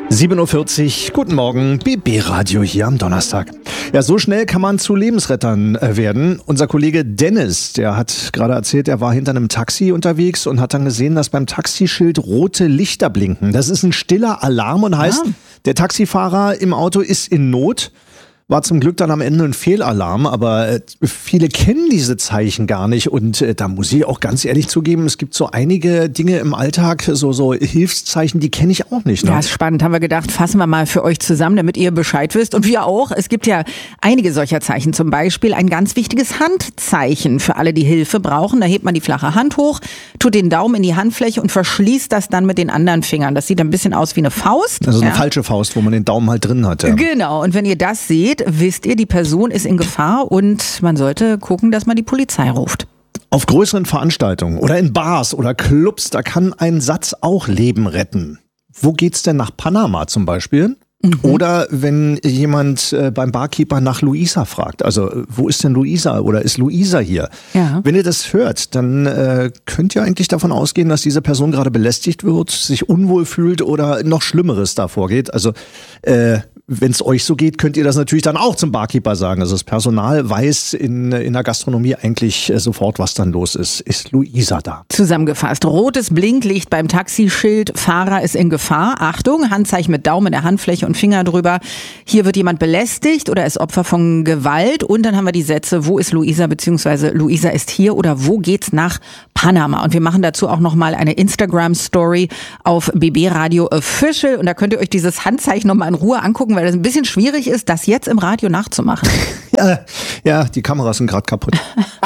7:40 Uhr, guten Morgen, BB-Radio hier am Donnerstag. Ja, so schnell kann man zu Lebensrettern werden. Unser Kollege Dennis, der hat gerade erzählt, er war hinter einem Taxi unterwegs und hat dann gesehen, dass beim Taxischild rote Lichter blinken. Das ist ein stiller Alarm und heißt, der Taxifahrer im Auto ist in Not. War zum Glück dann am Ende ein Fehlalarm, aber viele kennen diese Zeichen gar nicht und da muss ich auch ganz ehrlich zugeben, es gibt so einige Dinge im Alltag, so Hilfszeichen, die kenne ich auch nicht. Ne? Ja, ist spannend, haben wir gedacht, fassen wir mal für euch zusammen, damit ihr Bescheid wisst und wir auch. Es gibt ja einige solcher Zeichen, zum Beispiel ein ganz wichtiges Handzeichen für alle, die Hilfe brauchen. Da hebt man die flache Hand hoch, tut den Daumen in die Handfläche und verschließt das dann mit den anderen Fingern. Das sieht ein bisschen aus wie eine Faust. Also eine falsche Faust, wo man den Daumen halt drin hat. Ja. Genau, und wenn ihr das seht, wisst ihr, die Person ist in Gefahr und man sollte gucken, dass man die Polizei ruft. Auf größeren Veranstaltungen oder in Bars oder Clubs, da kann ein Satz auch Leben retten. Wo geht's denn nach Panama zum Beispiel? Oder wenn jemand beim Barkeeper nach Luisa fragt, also wo ist denn Luisa oder ist Luisa hier? Ja. Wenn ihr das hört, dann könnt ihr eigentlich davon ausgehen, dass diese Person gerade belästigt wird, sich unwohl fühlt oder noch Schlimmeres da vorgeht. Also wenn es euch so geht, könnt ihr das natürlich dann auch zum Barkeeper sagen. Also das Personal weiß in der Gastronomie eigentlich sofort, was dann los ist. Ist Luisa da? Zusammengefasst, rotes Blinklicht beim Taxischild, Fahrer ist in Gefahr. Achtung, Handzeichen mit Daumen in der Handfläche und Finger drüber. Hier wird jemand belästigt oder ist Opfer von Gewalt. Und dann haben wir die Sätze, wo ist Luisa, beziehungsweise Luisa ist hier oder wo geht's nach Panama. Und wir machen dazu auch nochmal eine Instagram-Story auf BB Radio Official. Und da könnt ihr euch dieses Handzeichen nochmal in Ruhe angucken, weil das ein bisschen schwierig ist, das jetzt im Radio nachzumachen. Ja, die Kameras sind gerade kaputt.